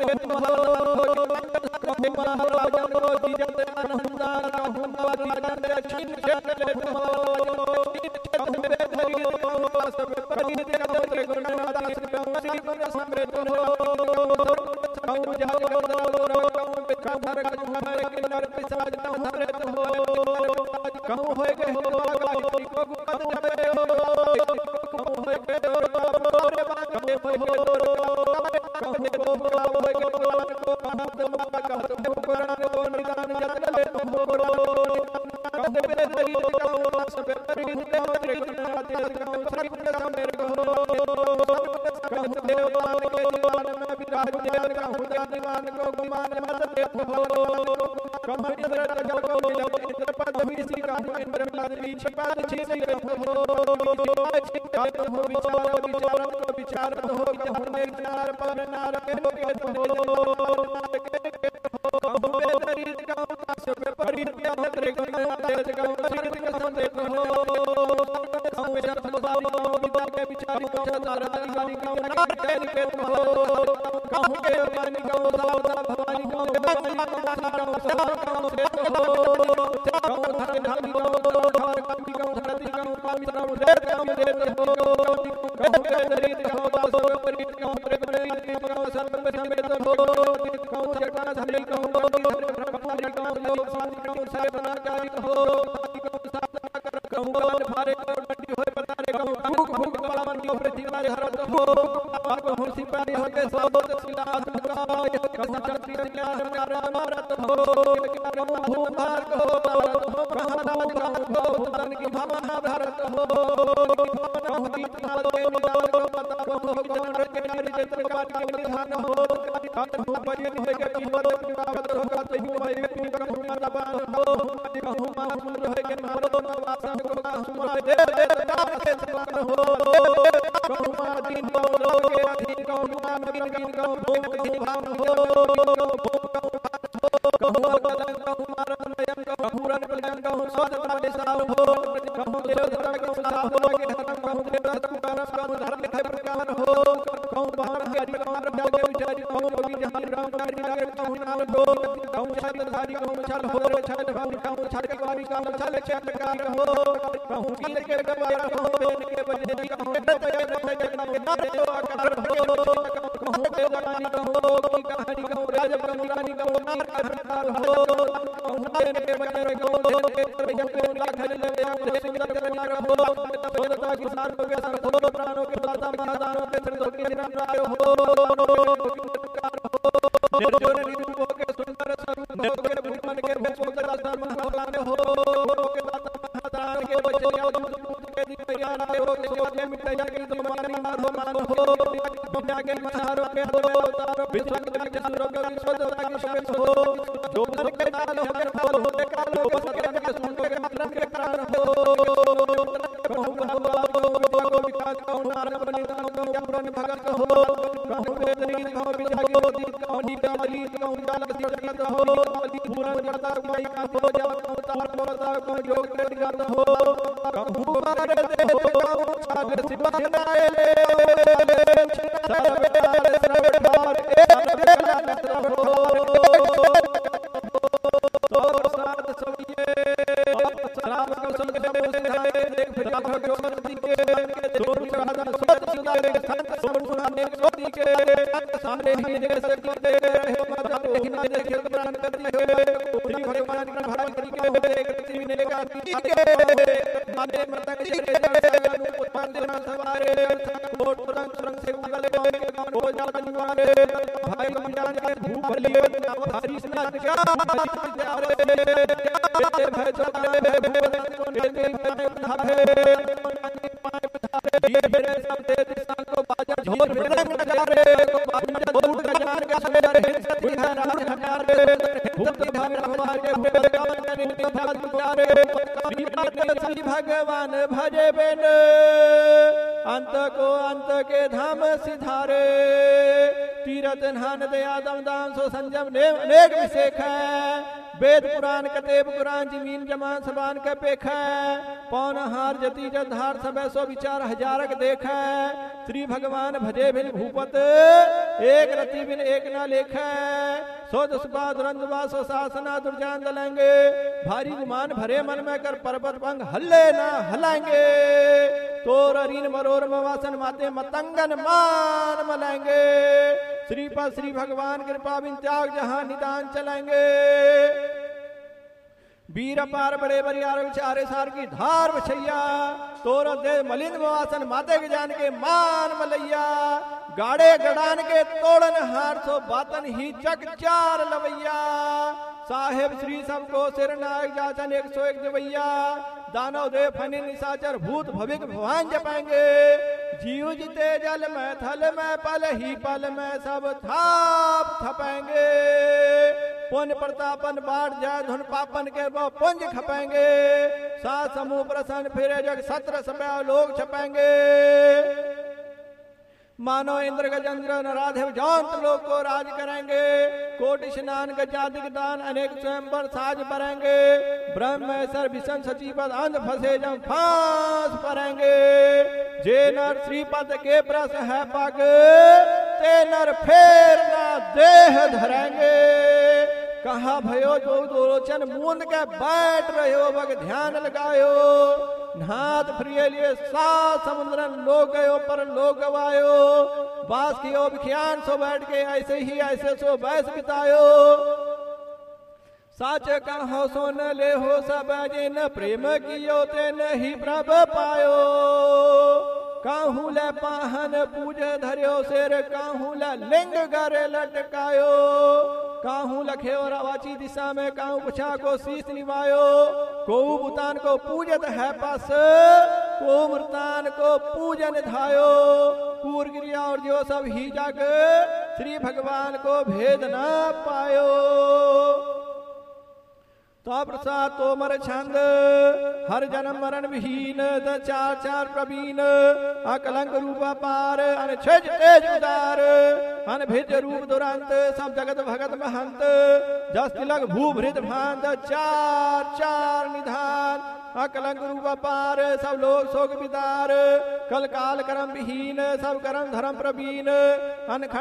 भगवान भजे बिन अंत को अंत के धाम सिधारे। तीरथ नान दया दम दाम सो संजम ने अनेक विशेख है। वेद पुराण कतेब पुराण जमीन जमान सबान का पेख है। पौन हार जति जधार सब सो विचार हजारक देखे श्री भगवान भजे बिन भूपत एक रति बिन एक ना लेखे सो दसबा दुरंदबा सो सासना दुर्जान दलेंगे भारी गुमान भरे मन में कर पर्वत पंग हल्ले ना हलाएंगे तोर अरीन मरोर मवासन माते मतंगन मान मलेंगे श्रीपद श्री भगवान कृपा बिन त्याग जहां निदान चलेंगे वीर पार बड़े बरियार विचारे सार की धार बछैया तोर दे मलिन वासन माते के जान के मान मलैया गाड़े गड़ान के तोड़न हार सो बातन ही चक चार लवैया साहेब श्री सबको सिर नायक जाचन 101 दिवैया दानव देव फनी निशाचर भूत भविक भगवान जपाएंगे जीव जीते जल में थल में पल ही पल में सब थाप थपेंगे पुण्य प्रतापन बाढ़ जाय धुन पापन के वो पुंज खपेंगे सात समूह प्रसन्न फिरे जग सत्र समय लोग छपेंगे मानो इंद्र गजेंद्र नराधिप जौंत लोग को राज करेंगे कोटि स्नान गजादिक दान अनेक स्वयंवर साज परेंगे ब्रह्मेश्वर विष्णु सचिपद अंध फंसे जब फांस परेंगे जे नर श्रीपद के प्रस है पग ते नर फेर ना देह धरेंगे कहा भयो जो दोलोचन मूंद के बैठ रहे हो बग ध्यान लगायो नाथ प्रिय लिए सात समुद्रन लोग गयो पर लोग गवायो बास की विख्यान सो बैठ के ऐसे ही ऐसे सो बैस बितायो साच कहो सो न ले हो सब जिन प्रेम कियो ते नहीं प्रभ पायो काहू ले पाहन पूज धर्यो सिर काहू ले लिंग गरे लटकायो काहू लखे और अवाची दिशा में काहू पुछा को शीश निवायो को भूतान को पूजत है पास को मृतान को पूजन धायो कूर गिरिया और जो सब ही जग श्री भगवान को भेद न पायो तो प्रसाद तोमर छंद हर जन्म मरण विहीन द चार चार प्रवीण अकलंक रूप पार अनछज तेज उदार अनभिज रूप दुरंत सब जगत भगत महंत जस तिलक भूभृत भांत चार चार निधान अकलंक रूप पार सब लोग शोक विदार कल काल कर्म विहीन सब कर्म धर्म प्रवीण अनखंड